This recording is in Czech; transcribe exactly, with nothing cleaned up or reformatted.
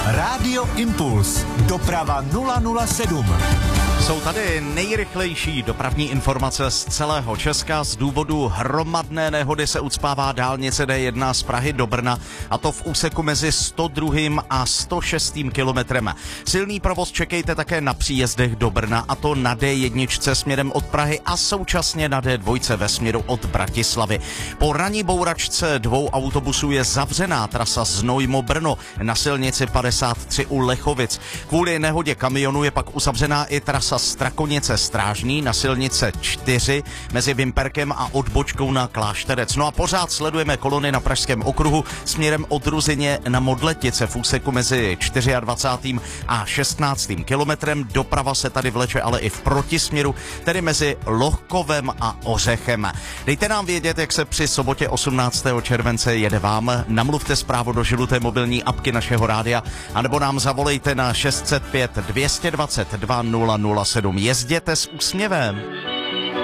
Rádio Impuls. Doprava nula nula sedm. Jsou tady nejrychlejší dopravní informace z celého Česka. Z důvodu hromadné nehody se ucpává dálnice D jedna z Prahy do Brna, a to v úseku mezi sto druhým a sto šestým kilometrem. Silný provoz čekejte také na příjezdech do Brna, a to na D jedna směrem od Prahy a současně na D dva ve směru od Bratislavy. Po ranní bouračce dvou autobusů je zavřená trasa Znojmo-Brno na silnici padesát tři u Lechovic. Kvůli nehodě kamionu je pak uzavřená i trasa Strakonice Strážný na silnice čtyři mezi Vimperkem a odbočkou na Klášterec. No a pořád sledujeme kolony na Pražském okruhu směrem od Ruzyně na Modletice v úseku mezi dvacátým čtvrtým a šestnáctým kilometrem. Doprava se tady vleče ale i v protisměru, tedy mezi Lohkovem a Ořechem. Dejte nám vědět, jak se při sobotě osmnáctého července jede vám. Namluvte zprávu do žluté mobilní apky našeho rádia, anebo nám zavolejte na šest set pět dvě dvacet dva nula nula sedm. Jezděte s úsměvem.